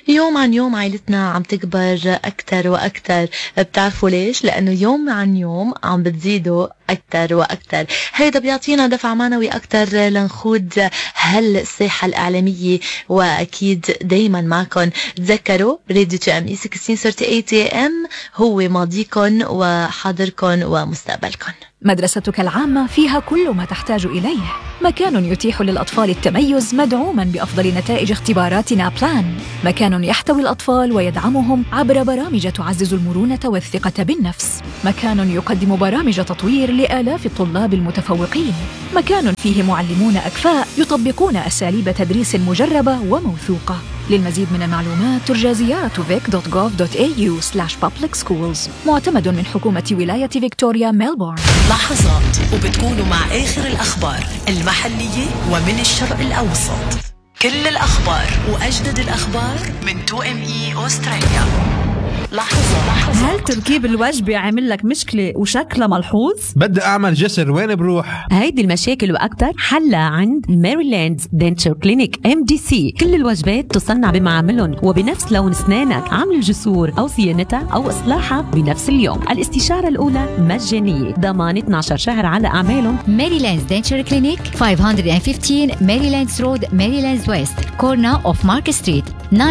يوم عن يوم عائلتنا عم تكبر أكتر وأكتر. بتعرفوا ليش؟ لأنه يوم عن يوم عم بتزيدوا أكتر وأكتر. هيدا بيعطينا دفع معنوي أكتر لنخوض هالساحة الإعلامية، وأكيد دايما معكم. تذكروا راديو TME 1638 AM هو ماضيكم وحاضركم ومستقبلكم. مدرستك العامة فيها كل ما تحتاج إليه، مكان يتيح للأطفال التميز مدعوما بأفضل نتائج اختباراتنا بلان، مكان يحتوي الأطفال ويدعمهم عبر برامج تعزز المرونة والثقة بالنفس، مكان يقدم برامج تطوير لآلاف الطلاب المتفوقين، مكان فيه معلمون أكفاء يطبقون أساليب تدريس مجربة وموثوقة. للمزيد من المعلومات ترجى زيارة vic.gov.au/public-schools، معتمد من حكومة ولاية فيكتوريا ميلبورن. لحظات وبتكونوا مع آخر الأخبار المحلية ومن الشرق الأوسط، كل الأخبار وأجدد الأخبار من 2ME أستراليا. لحظة. هل تركيب الوجبة عامل لك مشكلة وشكلها ملحوظ؟ بدي أعمل جسر، وين بروح؟ هيدي المشاكل وأكتر حلها عند ميريلاندز دنتشر كلينيك MDC. كل الوجبات تصنع بمعاملهم وبنفس لون أسنانك، عمل الجسور أو صيانتها أو إصلاحها بنفس اليوم. الاستشارة الأولى مجانية، ضمان 12 شهر على أعمالهم. ميريلاندز دنتشر كلينيك 515 ميريلاندز رود، ميريلاندز ويست، كورنا أوف مارك ستريت،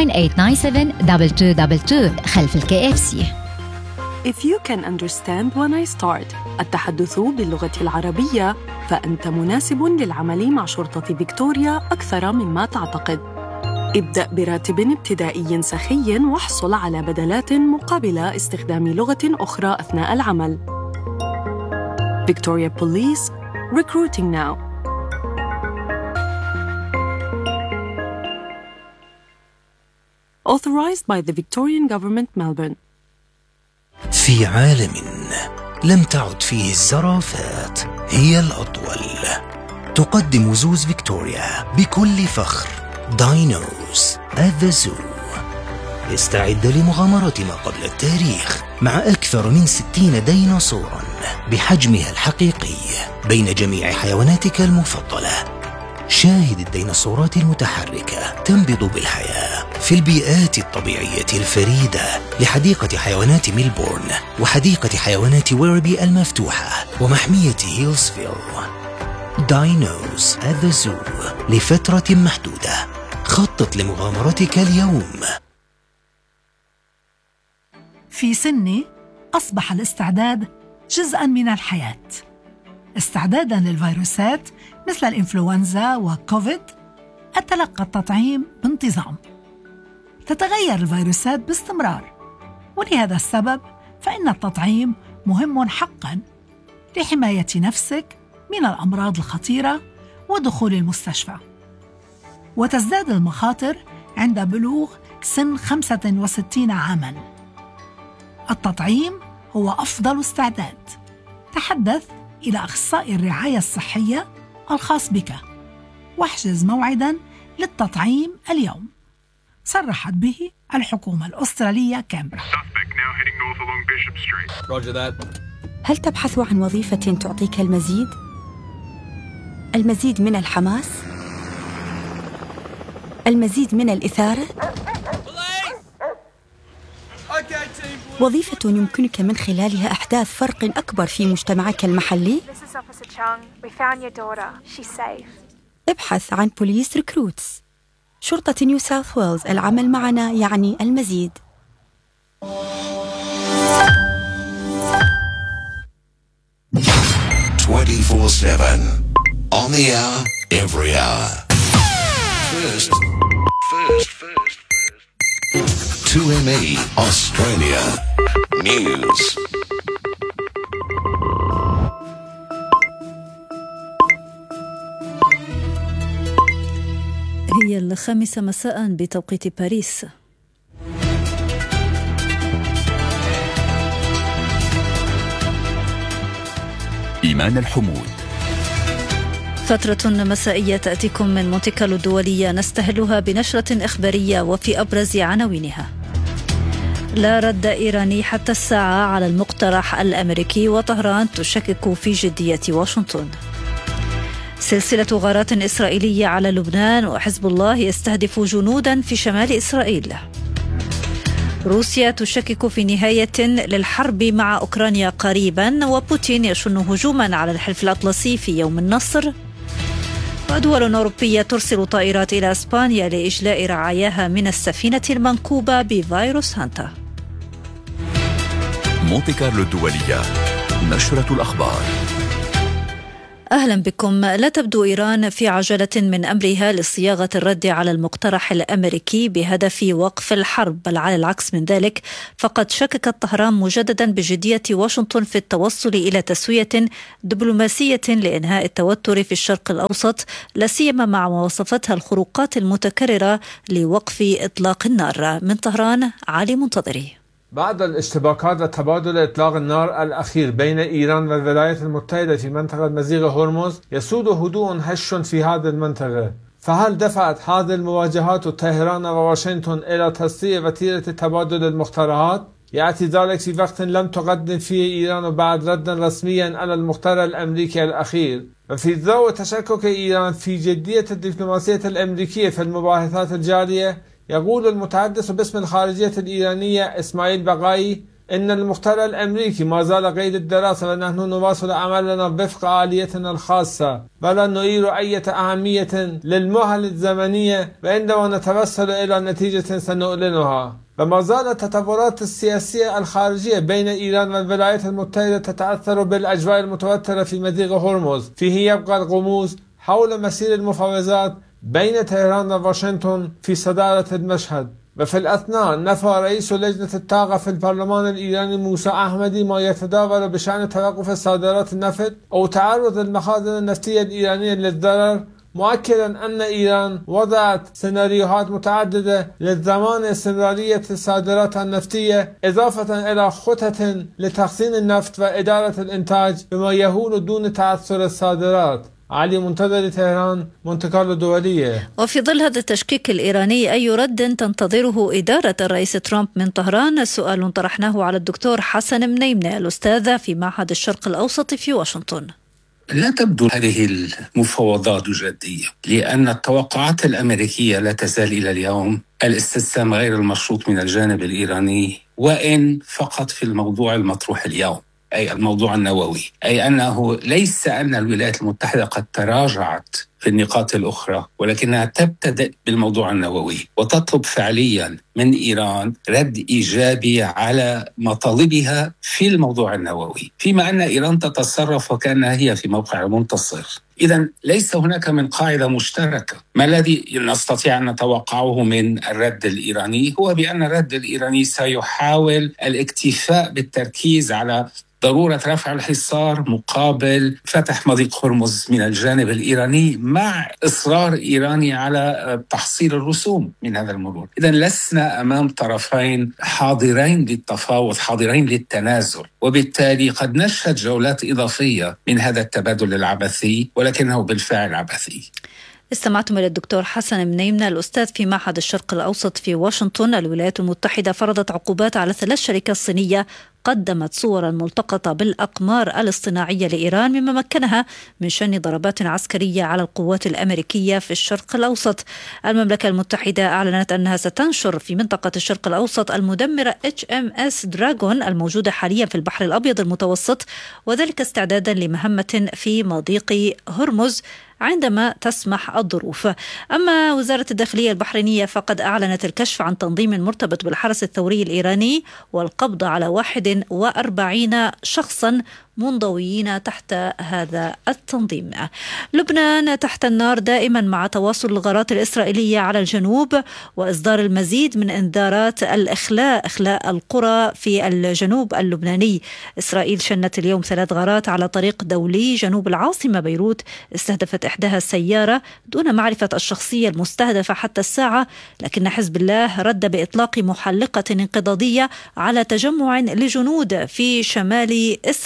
9897-2222 خلف KFC. If you can understand when I start التحدث باللغة العربية، فأنت مناسب للعمل مع شرطة فيكتوريا أكثر مما تعتقد. ابدأ براتب ابتدائي سخي واحصل على بدلات مقابل استخدام لغة أخرى أثناء العمل. Victoria Police, recruiting now. Authorized by the Victorian Government, Melbourne. في عالم لم تعد فيه الزرافات هي الأطول، تقدم زوز فيكتوريا بكل فخر داينوز at the Zoo. استعد لمغامرة ما قبل التاريخ مع أكثر من 60 ديناصورا بحجمها الحقيقي بين جميع حيواناتك المفضلة. شاهد الديناصورات المتحركة تنبض بالحياة في البيئات الطبيعية الفريدة لحديقة حيوانات ميلبورن وحديقة حيوانات ويربي المفتوحة ومحمية هيلسفيل. داينوز at the Zoo لفترة محدودة. خطط لمغامرتك اليوم. في سني أصبح الاستعداد جزءاً من الحياة. استعداداً للفيروسات مثل الإنفلونزا وكوفيد، أتلقى التطعيم بانتظام. تتغير الفيروسات باستمرار، ولهذا السبب فإن التطعيم مهم حقاً لحماية نفسك من الأمراض الخطيرة ودخول المستشفى. وتزداد المخاطر عند بلوغ سن 65 عاماً. التطعيم هو أفضل استعداد. تحدث إلى أخصائي الرعاية الصحية الخاص بك واحجز موعداً للتطعيم اليوم. صرحت به الحكومة الأسترالية كامبرا. هل تبحث عن وظيفة تعطيك المزيد؟ المزيد من الحماس؟ المزيد من الإثارة؟ وظيفة يمكنك من خلالها إحداث فرق أكبر في مجتمعك المحلي؟ ابحث عن بوليس ريكروتس. شرطة نيو ساوث ويلز، العمل معنا يعني المزيد. 24/7 on the hour, every hour. First. 2ME Australia News. هي 5 مساء بتوقيت باريس. إيمان الحمود. فترة مسائية تأتيكم من مونتي كارلو الدولية، نستهلها بنشرة إخبارية وفي أبرز عناوينها: لا رد إيراني حتى الساعة على المقترح الأمريكي، وطهران تشكك في جدية واشنطن. سلسلة غارات إسرائيلية على لبنان، وحزب الله يستهدف جنودا في شمال إسرائيل. روسيا تشكك في نهاية للحرب مع أوكرانيا قريبا، وبوتين يشن هجوما على الحلف الأطلسي في يوم النصر. ودول أوروبية ترسل طائرات إلى إسبانيا لإجلاء رعاياها من السفينة المنكوبة بفيروس هانتا. مونتي كارلو الدولية، نشرة الأخبار. أهلا بكم. لا تبدو إيران في عجلة من أمرها لصياغة الرد على المقترح الأمريكي بهدف وقف الحرب، بل على العكس من ذلك، فقد شككت طهران مجددا بجدية واشنطن في التوصل إلى تسوية دبلوماسية لإنهاء التوتر في الشرق الأوسط، لا سيما مع ما وصفتها الخروقات المتكررة لوقف إطلاق النار. من طهران علي منتظري. بعد الاشتباكات وتبادل إطلاق النار الأخير بين إيران والولايات المتحدة في منطقة مضيق هرمز، يسود هدوء هش في هذه المنطقة. فهل دفعت هذه المواجهات طهران وواشنطن إلى تسريع وتيرة تبادل المقترحات؟ يأتي ذلك في وقت لم تقدم فيه إيران بعد ردا رسميا على المقترح الأمريكي الأخير، وفي ضوء تشكك إيران في جدية الدبلوماسية الأمريكية في المباحثات الجارية. يقول المتحدث باسم الخارجية الإيرانية إسماعيل بقائي إن المقترح الأمريكي ما زال قيد الدراسة، ونحن نواصل عملنا وفق آليتنا الخاصة، ولا نعير أي أهمية للمهلة الزمنية، وعندما نتوصل إلى نتيجة سنعلنها. وما زالت التطورات السياسية الخارجية بين إيران والولايات المتحدة تتأثر بالأجواء المتوترة في مضيق هرمز، فيه يبقى الغموض حول مسير المفاوضات بين طهران وواشنطن في صدارة المشهد. وفي الأثناء نفى رئيس لجنة الطاقة في البرلمان الإيراني موسى أحمدي ما يتداول بشأن توقف صادرات النفط أو تعرض المخازن النفطية الإيرانية للضرر، مؤكدا أن إيران وضعت سيناريوهات متعددة لضمان استمرارية الصادرات النفطية، إضافة إلى خطط لتخزين النفط وإدارة الإنتاج بما يهول دون تأثر الصادرات. علي منتظري، طهران، مونتي كارلو الدولية. وفي ظل هذا التشكيك الإيراني، أي رد تنتظره إدارة الرئيس ترامب من طهران؟ سؤال طرحناه على الدكتور حسن منيمنة، الأستاذ في معهد الشرق الأوسط في واشنطن. لا تبدو هذه المفاوضات جدية، لأن التوقعات الأمريكية لا تزال إلى اليوم الاستسلام غير المشروط من الجانب الإيراني، وإن فقط في الموضوع المطروح اليوم، أي الموضوع النووي، أي أنه ليس أن الولايات المتحدة قد تراجعت في النقاط الأخرى، ولكنها تبتدأ بالموضوع النووي وتطلب فعليا من إيران رد إيجابي على مطالبها في الموضوع النووي، فيما أن إيران تتصرف وكأنها هي في موقع منتصر. إذن ليس هناك من قاعدة مشتركة. ما الذي نستطيع أن نتوقعه من الرد الإيراني هو بأن الرد الإيراني سيحاول الاكتفاء بالتركيز على ضرورة رفع الحصار مقابل فتح مضيق هرمز من الجانب الإيراني، مع إصرار إيراني على تحصيل الرسوم من هذا المرور. إذن لسنا أمام طرفين حاضرين للتفاوض، حاضرين للتنازل، وبالتالي قد نشهد جولات إضافية من هذا التبادل العبثي، ولكنه بالفعل عبثي. استمعتم إلى الدكتور حسن منيمنة، الأستاذ في معهد الشرق الأوسط في واشنطن. الولايات المتحدة فرضت عقوبات على 3 شركات صينية قدمت صورا ملتقطة بالأقمار الاصطناعية لإيران، مما مكنها من شن ضربات عسكرية على القوات الأمريكية في الشرق الأوسط. المملكة المتحدة أعلنت أنها ستنشر في منطقة الشرق الأوسط المدمرة HMS دراغون الموجودة حاليا في البحر الأبيض المتوسط، وذلك استعدادا لمهمة في مضيق هرمز عندما تسمح الظروف. أما وزارة الداخلية البحرينية فقد أعلنت الكشف عن تنظيم مرتبط بالحرس الثوري الإيراني والقبض على 41 شخصا منضويين تحت هذا التنظيم. لبنان تحت النار دائما مع تواصل الغارات الإسرائيلية على الجنوب وإصدار المزيد من إنذارات إخلاء القرى في الجنوب اللبناني. إسرائيل شنت اليوم 3 غارات على طريق دولي جنوب العاصمة بيروت، استهدفت إحداها السيارة دون معرفة الشخصية المستهدفة حتى الساعة، لكن حزب الله رد بإطلاق محلقة انقضاضية على تجمع لجنود في شمال إسرائيل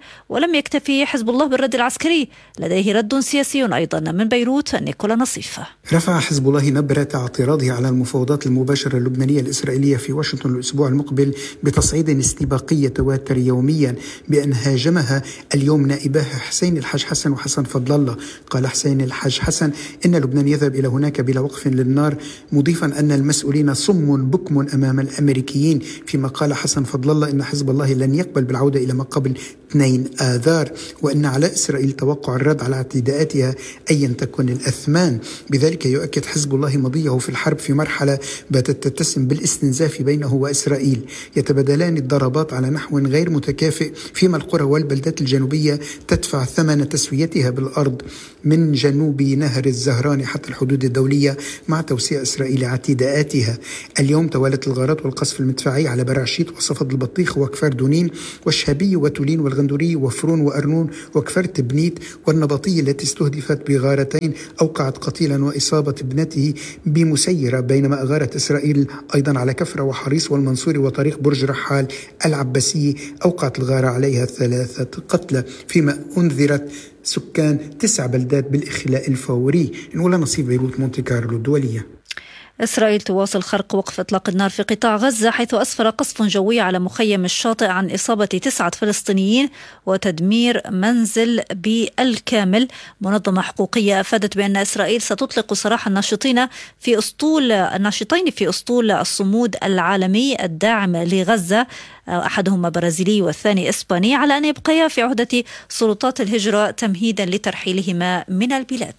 ولم يكتفي حزب الله بالرد العسكري، لديه رد سياسي أيضا من بيروت. نيكولا نصيف. رفع حزب الله نبرة اعتراضه على المفاوضات المباشرة اللبنانية الإسرائيلية في واشنطن الأسبوع المقبل بتصعيد استباقي يتواتر يوميا بأن هاجمها اليوم نائباه حسين الحاج حسن وحسن فضل الله. قال حسين الحاج حسن إن لبنان يذهب إلى هناك بلا وقف للنار، مضيفا أن المسؤولين صم بكم أمام الأمريكيين، فيما قال حسن فضل الله إن حزب الله لن يقبل بالعودة إلى ما قبل 2 آذار، وأن على إسرائيل توقع الرد على اعتداءاتها أيا تكن الأثمان. بذلك يؤكد حزب الله مضيه في الحرب في مرحلة باتت تتسم بالاستنزاف بينه وإسرائيل. يتبادلان الضربات على نحو غير متكافئ، فيما القرى والبلدات الجنوبية تدفع ثمن تسويتها بالأرض من جنوب نهر الزهران حتى الحدود الدولية مع توسيع إسرائيل اعتداءاتها. اليوم توالت الغارات والقصف المدفعي على برعشيت وصفد البطيخ وكفار دونين والشهبي وتولين والغندوري وفرون وأرنون وكفار تبنيت والنبطية التي استهدفت بغارتين أوقعت قتيلا وإصابة ابنته بمسيرة، بينما أغارت إسرائيل أيضا على كفرة وحريص والمنصوري وطريق برج رحال العباسية، أوقعت الغارة عليها 3 قتلى، فيما أنذرت سكان 9 بلدات بالإخلاء الفوري. نقول نصيب بيروت مونتي كارلو الدولية. إسرائيل تواصل خرق وقف إطلاق النار في قطاع غزة، حيث أسفر قصف جوي على مخيم الشاطئ عن إصابة 9 فلسطينيين وتدمير منزل بالكامل. منظمة حقوقية أفادت بأن إسرائيل ستطلق سراح الناشطين في أسطول الصمود العالمي الداعم لغزة، أحدهما برازيلي والثاني إسباني، على أن يبقيا في عهدة سلطات الهجرة تمهيدا لترحيلهما من البلاد.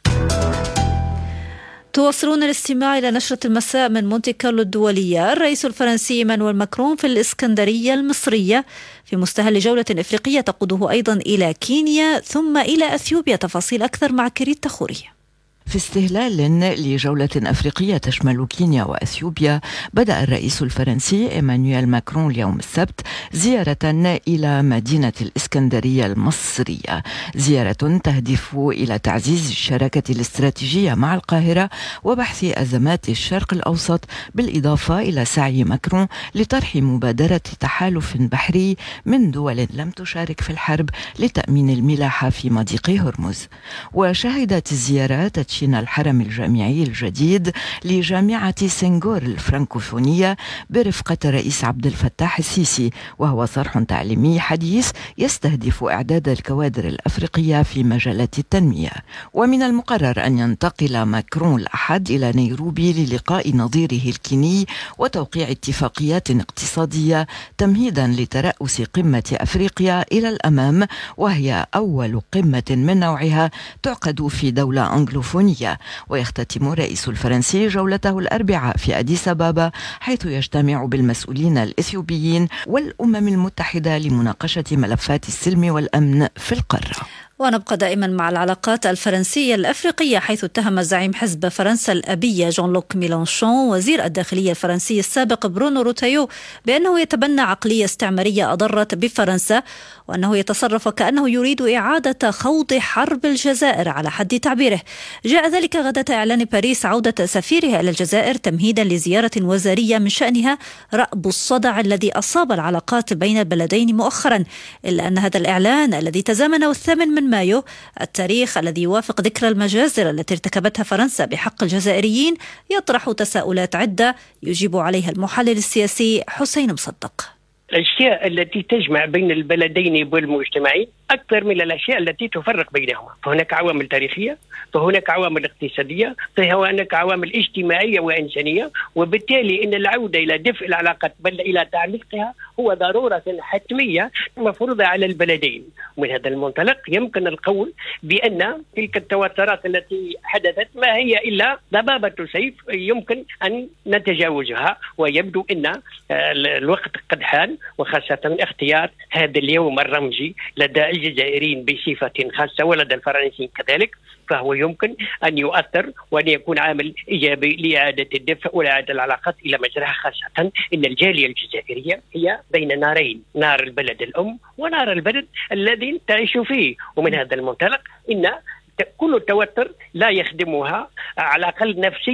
تواصلون الاستماع إلى نشرة المساء من مونتي كارلو الدولية. الرئيس الفرنسي إيمانويل ماكرون في الإسكندرية المصرية في مستهل جولة إفريقية تقوده أيضا إلى كينيا ثم إلى أثيوبيا. تفاصيل أكثر مع كريت تخوري. في استهلال لجولة أفريقية تشمل كينيا وأثيوبيا، بدأ الرئيس الفرنسي إيمانويل ماكرون اليوم السبت زيارة إلى مدينة الإسكندرية المصرية، زيارة تهدف إلى تعزيز الشراكة الاستراتيجية مع القاهرة وبحث أزمات الشرق الأوسط، بالإضافة إلى سعي ماكرون لطرح مبادرة تحالف بحري من دول لم تشارك في الحرب لتأمين الملاحة في مضيق هرمز. وشهدت الزيارات تدشين الحرم الجامعي الجديد لجامعة سنغور الفرنكوفونية برفقة الرئيس عبد الفتاح السيسي، وهو صرح تعليمي حديث يستهدف إعداد الكوادر الأفريقية في مجالات التنمية. ومن المقرر أن ينتقل ماكرون الأحد إلى نيروبي للقاء نظيره الكيني وتوقيع اتفاقيات اقتصادية تمهيدا لترأس قمة أفريقيا إلى الأمام، وهي أول قمة من نوعها تعقد في دولة أنغلوفونية. ويختتم الرئيس الفرنسي جولته الأربعاء في أديس أبابا، حيث يجتمع بالمسؤولين الإثيوبيين والأمم المتحدة لمناقشة ملفات السلم والأمن في القارة. ونبقى دائما مع العلاقات الفرنسية الأفريقية، حيث اتهم زعيم حزب فرنسا الأبية جون لوك ميلانشون وزير الداخلية الفرنسي السابق برونو روتايو بأنه يتبنى عقلية استعمارية أضرت بفرنسا، وأنه يتصرف كأنه يريد إعادة خوض حرب الجزائر على حد تعبيره. جاء ذلك غداة إعلان باريس عودة سفيرها إلى الجزائر تمهيدا لزيارة وزارية من شأنها رأب الصدع الذي أصاب العلاقات بين البلدين مؤخرا، إلا أن هذا الإعلان الذي تزامن 8 من مايو، التاريخ الذي يوافق ذكرى المجازر التي ارتكبتها فرنسا بحق الجزائريين، يطرح تساؤلات عدة يجيب عليها المحلل السياسي حسين مصدق. الأشياء التي تجمع بين البلدين والمجتمعين أكثر من الأشياء التي تفرق بينهما. فهناك عوامل تاريخية، فهناك عوامل اقتصادية، فهناك عوامل اجتماعية وإنسانية، وبالتالي إن العودة إلى دفء العلاقات بل إلى تعميقها هو ضرورة حتمية مفروضة على البلدين. ومن هذا المنطلق يمكن القول بأن تلك التوترات التي حدثت ما هي إلا ضبابة سيف يمكن أن نتجاوزها، ويبدو أن الوقت قد حان، وخاصة اختيار هذا اليوم الرمزي لدى الجزائريين بصفة خاصة ولدى الفرنسيين كذلك، فهو يمكن أن يؤثر وأن يكون عامل إيجابي لإعادة الدفء وإعادة العلاقات إلى مجراها، خاصة أن الجالية الجزائرية هي بين نارين، نار البلد الأم ونار البلد الذي تعيش فيه. ومن هذا المنطلق إن كل التوتر لا يخدمها على الأقل نفسيا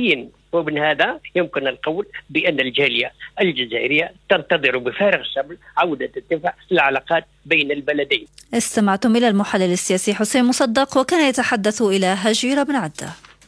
ومن هذا يمكن القول بأن الجالية الجزائرية تنتظر بفارغ الصبر عودة الدفع للعلاقات بين البلدين. استمعتم إلى المحلل السياسي حسين مصدق وكان يتحدث إلى هجيرة بن عدة.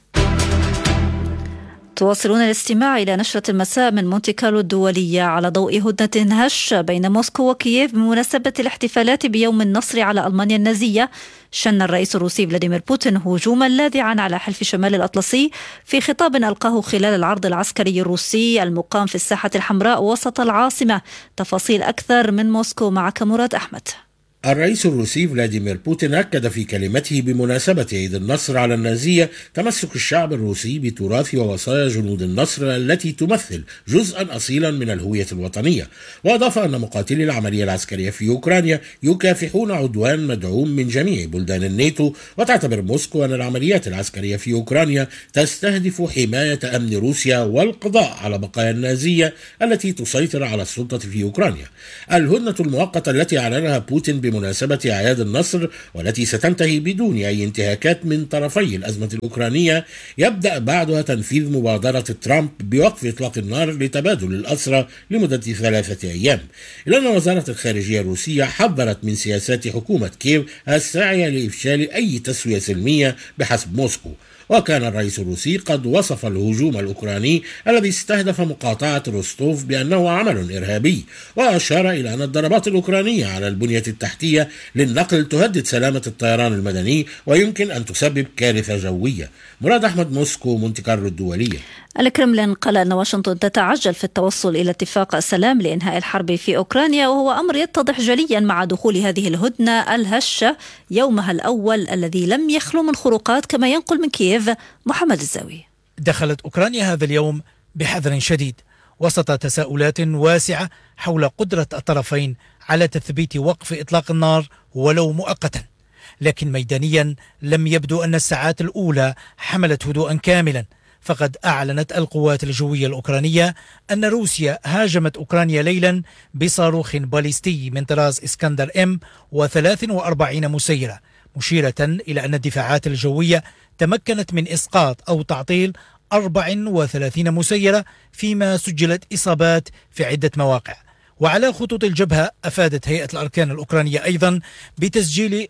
تواصلون الاستماع إلى نشرة المساء من مونتي كارلو الدولية على ضوء هدنة هشة بين موسكو وكييف بمناسبة الاحتفالات بيوم النصر على ألمانيا النازية. شن الرئيس الروسي فلاديمير بوتين هجوما لاذعا على حلف شمال الأطلسي في خطاب ألقاه خلال العرض العسكري الروسي المقام في الساحة الحمراء وسط العاصمة. تفاصيل أكثر من موسكو معك مراد أحمد. الرئيس الروسي فلاديمير بوتين أكد في كلمته بمناسبة عيد النصر على النازية تمسك الشعب الروسي بتراث ووصايا جنود النصر التي تمثل جزءا أصيلا من الهوية الوطنية، وأضاف أن مقاتلي العملية العسكرية في أوكرانيا يكافحون عدوان مدعوم من جميع بلدان الناتو. وتعتبر موسكو أن العمليات العسكرية في أوكرانيا تستهدف حماية أمن روسيا والقضاء على بقايا النازية التي تسيطر على السلطة في أوكرانيا. الهدنة المؤقتة التي أعلنها بوتين بمناسبة أعياد النصر والتي ستنتهي بدون أي انتهاكات من طرفي الأزمة الأوكرانية يبدأ بعدها تنفيذ مبادرة ترامب بوقف إطلاق النار لتبادل الأسرى لمدة 3 أيام، إلا أن وزارة الخارجية الروسية حذرت من سياسات حكومة كييف الساعية لإفشال أي تسوية سلمية بحسب موسكو. وكان الرئيس الروسي قد وصف الهجوم الأوكراني الذي استهدف مقاطعة روستوف بأنه عمل إرهابي، وأشار إلى أن الضربات الأوكرانية على البنية التحتية للنقل تهدد سلامة الطيران المدني ويمكن أن تسبب كارثة جوية. مراد أحمد، موسكو، مونتي كارلو الدولية. الكرملين قال أن واشنطن تتعجل في التوصل إلى اتفاق سلام لإنهاء الحرب في أوكرانيا، وهو أمر يتضح جليا مع دخول هذه الهدنة الهشة يومها الأول الذي لم يخلو من خروقات، كما ينقل من كييف محمد الزاوي. دخلت أوكرانيا هذا اليوم بحذر شديد وسط تساؤلات واسعة حول قدرة الطرفين على تثبيت وقف إطلاق النار ولو مؤقتا، لكن ميدانيا لم يبدو أن الساعات الأولى حملت هدوءا كاملا. فقد أعلنت القوات الجوية الأوكرانية أن روسيا هاجمت أوكرانيا ليلا بصاروخ باليستي من طراز إسكندر M و43 مسيرة، مشيرة إلى أن الدفاعات الجوية تمكنت من إسقاط أو تعطيل 34 مسيرة، فيما سجلت إصابات في عدة مواقع. وعلى خطوط الجبهة أفادت هيئة الأركان الأوكرانية أيضا بتسجيل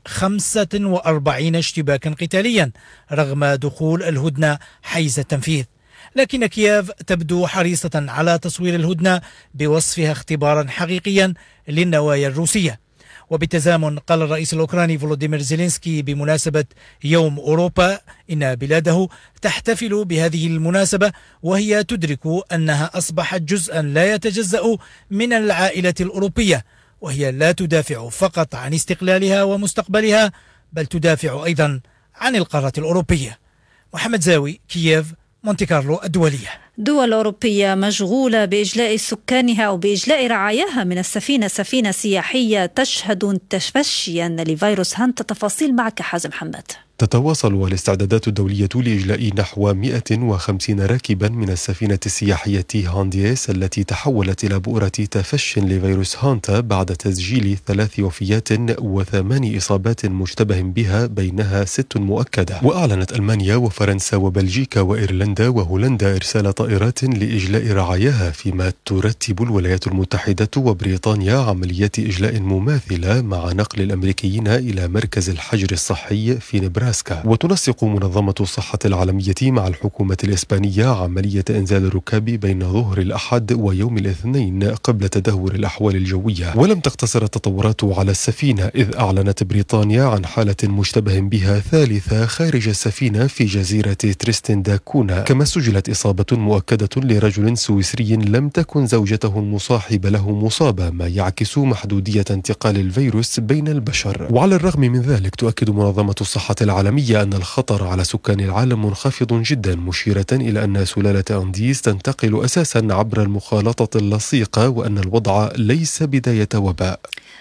45 اشتباكا قتاليا رغم دخول الهدنة حيز التنفيذ. لكن كييف تبدو حريصة على تصوير الهدنة بوصفها اختبارا حقيقيا للنوايا الروسية. وبالتزامن قال الرئيس الأوكراني فولوديمير زيلينسكي بمناسبة يوم أوروبا إن بلاده تحتفل بهذه المناسبة وهي تدرك أنها أصبحت جزءا لا يتجزأ من العائلة الأوروبية، وهي لا تدافع فقط عن استقلالها ومستقبلها بل تدافع أيضا عن القارة الأوروبية. محمد زاوي، كييف، مونتي كارلو الدولية. دول أوروبية مشغولة بإجلاء سكانها أو بإجلاء رعاياها من سفينة سياحية تشهد تفشيا لفيروس هانتا. تفاصيل معك حازم حماد. تتواصل الاستعدادات الدولية لإجلاء نحو 150 راكبا من السفينة السياحية هانديس التي تحولت إلى بؤرة تفش لفيروس هانتا بعد تسجيل 3 وفيات و8 إصابات مشتبه بها، بينها 6 مؤكدة. وأعلنت ألمانيا وفرنسا وبلجيكا وإيرلندا وهولندا إرسال طائرات لإجلاء رعاياها، فيما ترتب الولايات المتحدة وبريطانيا عمليات إجلاء مماثلة مع نقل الأمريكيين إلى مركز الحجر الصحي في نبراسكا. وتنسق منظمة الصحة العالمية مع الحكومة الإسبانية عملية إنزال الركاب بين ظهر الأحد ويوم الاثنين قبل تدهور الأحوال الجوية. ولم تقتصر التطورات على السفينة، إذ أعلنت بريطانيا عن حالة مشتبه بها ثالثة خارج السفينة في جزيرة تريستن دا كونا. كما سجلت إصابة مؤكدة لرجل سويسري لم تكن زوجته المصاحبة له مصابة، ما يعكس محدودية انتقال الفيروس بين البشر. وعلى الرغم من ذلك تؤكد منظمة الصحة العالمية أن الخطر على سكان العالم منخفض جدا، مشيرة إلى أن سلالة أنديس تنتقل أساسا عبر المخالطة اللصيقة وأن الوضع ليس بداية وباء.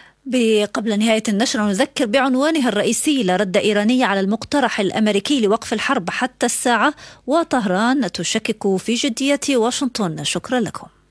قبل نهاية النشرة نذكر بعنوانها الرئيسي: لا رد إيراني على المقترح الأمريكي لوقف الحرب حتى الساعة، وطهران تشكك في جدية واشنطن. شكرا لكم.